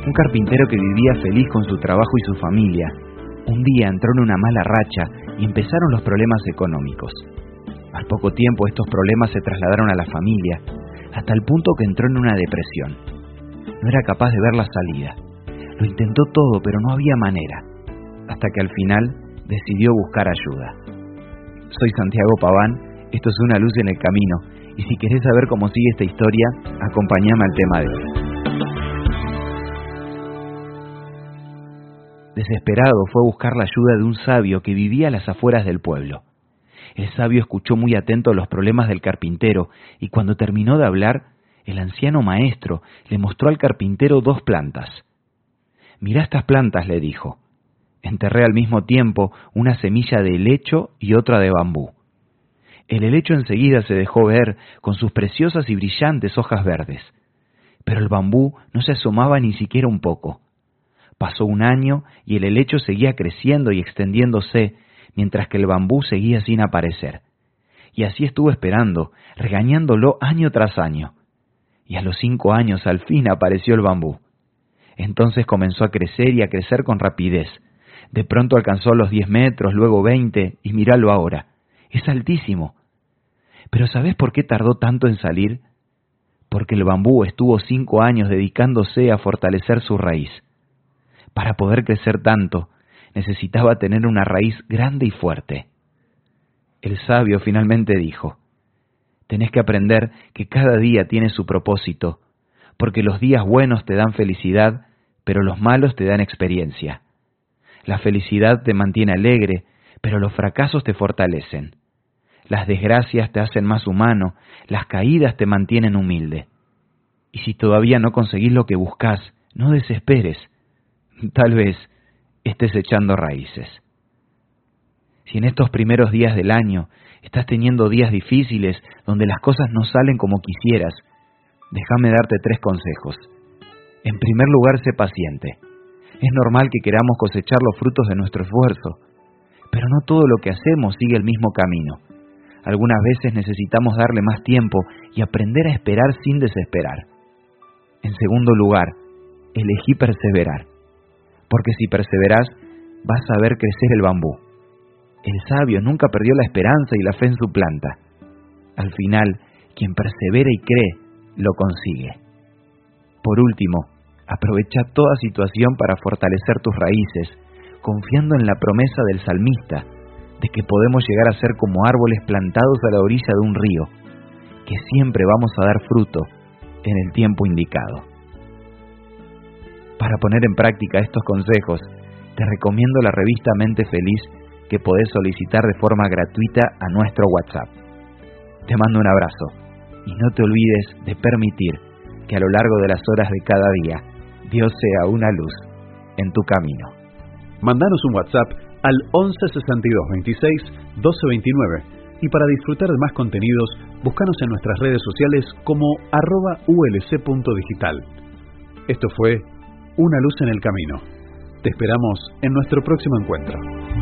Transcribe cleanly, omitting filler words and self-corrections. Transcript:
Un carpintero que vivía feliz con su trabajo y su familia, un día entró en una mala racha y empezaron los problemas económicos. Al poco tiempo estos problemas se trasladaron a la familia, hasta el punto que entró en una depresión. No era capaz de ver la salida. Lo intentó todo, pero no había manera, hasta que al final decidió buscar ayuda. Soy Santiago Paván, esto es Una Luz en el Camino, y si querés saber cómo sigue esta historia, acompáñame al tema de hoy. Desesperado fue a buscar la ayuda de un sabio que vivía a las afueras del pueblo. El sabio escuchó muy atento los problemas del carpintero y cuando terminó de hablar, el anciano maestro le mostró al carpintero 2 plantas. «Mirá estas plantas», le dijo. Enterré al mismo tiempo una semilla de helecho y otra de bambú. El helecho enseguida se dejó ver con sus preciosas y brillantes hojas verdes, pero el bambú no se asomaba ni siquiera un poco. Pasó un año y el helecho seguía creciendo y extendiéndose, mientras que el bambú seguía sin aparecer. Y así estuvo esperando, regañándolo año tras año. Y a los 5 años al fin apareció el bambú. Entonces comenzó a crecer y a crecer con rapidez. De pronto alcanzó los 10 metros, luego 20, y míralo ahora. Es altísimo. Pero ¿sabés por qué tardó tanto en salir? Porque el bambú estuvo 5 años dedicándose a fortalecer su raíz. Para poder crecer tanto, necesitaba tener una raíz grande y fuerte. El sabio finalmente dijo: «Tenés que aprender que cada día tiene su propósito, porque los días buenos te dan felicidad, pero los malos te dan experiencia. La felicidad te mantiene alegre, pero los fracasos te fortalecen. Las desgracias te hacen más humano, las caídas te mantienen humilde. Y si todavía no conseguís lo que buscás, no desesperes. Tal vez estés echando raíces». Si en estos primeros días del año estás teniendo días difíciles donde las cosas no salen como quisieras, déjame darte 3 consejos. En primer lugar, sé paciente. Es normal que queramos cosechar los frutos de nuestro esfuerzo, pero no todo lo que hacemos sigue el mismo camino. Algunas veces necesitamos darle más tiempo y aprender a esperar sin desesperar. En segundo lugar, elegí perseverar, porque si perseverás, vas a ver crecer el bambú. El sabio nunca perdió la esperanza y la fe en su planta. Al final, quien persevera y cree, lo consigue. Por último, aprovecha toda situación para fortalecer tus raíces, confiando en la promesa del salmista de que podemos llegar a ser como árboles plantados a la orilla de un río, que siempre vamos a dar fruto en el tiempo indicado. Para poner en práctica estos consejos, te recomiendo la revista Mente Feliz, que podés solicitar de forma gratuita a nuestro WhatsApp. Te mando un abrazo y no te olvides de permitir que a lo largo de las horas de cada día Dios sea una luz en tu camino. Mandanos un WhatsApp al 11 62 26 12 29 y para disfrutar de más contenidos, búscanos en nuestras redes sociales como @ulc.digital. Esto fue Una Luz en el Camino. Te esperamos en nuestro próximo encuentro.